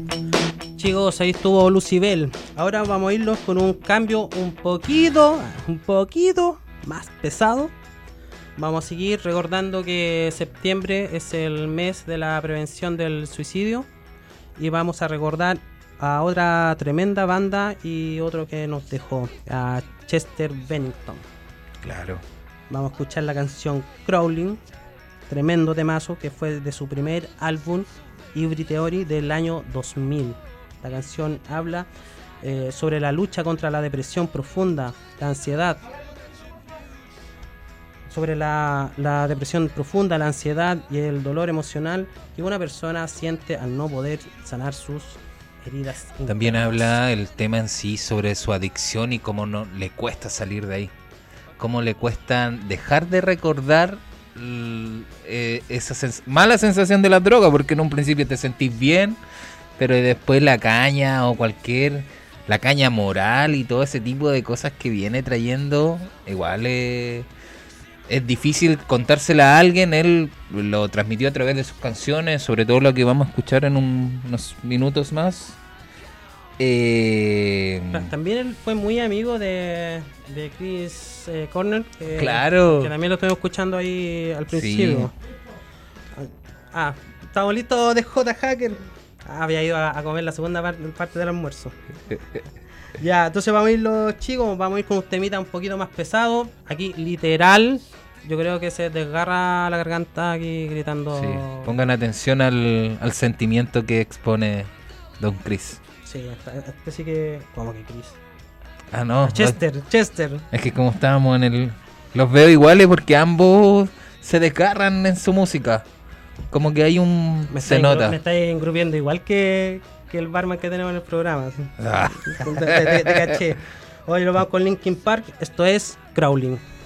Chicos, ahí estuvo Lucibel. Ahora vamos a irnos con un cambio un poquito más pesado. Vamos a seguir recordando que septiembre es el mes de la prevención del suicidio. Y vamos a recordar a otra tremenda banda y otro que nos dejó, a Chester Bennington. Claro. Vamos a escuchar la canción Crawling, tremendo temazo que fue de su primer álbum Hybrid Theory del año 2000. La canción habla sobre la lucha contra la depresión profunda, la ansiedad, sobre la depresión profunda, la ansiedad y el dolor emocional que una persona siente al no poder sanar sus heridas internas. También habla el tema en sí sobre su adicción y cómo no le cuesta salir de ahí. Cómo le cuesta dejar de recordar esa mala sensación de la droga, porque en un principio te sentís bien, pero después la caña o la caña moral y todo ese tipo de cosas que viene trayendo, igual es difícil contársela a alguien. Él lo transmitió a través de sus canciones, sobre todo lo que vamos a escuchar en unos minutos más. También él fue muy amigo de Chris Cornell, claro, que también lo estuvimos escuchando ahí al principio. Sí. Estamos listos de J. Hacker. Había ido a comer la segunda parte del almuerzo. Ya, entonces vamos a ir los chicos, vamos a ir con un temita un poquito más pesado. Aquí literal, yo creo que se desgarra la garganta aquí gritando. Sí, pongan atención al sentimiento que expone Don Chris. Sí, este sí que... ¿Cómo que Chris? No. Chester. Es que como estábamos los veo iguales porque ambos se desgarran en su música. Como que hay se nota. Me estáis engrupiendo igual que el barman que tenemos en el programa. ¿Sí? Te caché. Hoy lo vamos con Linkin Park. Esto es Crawling.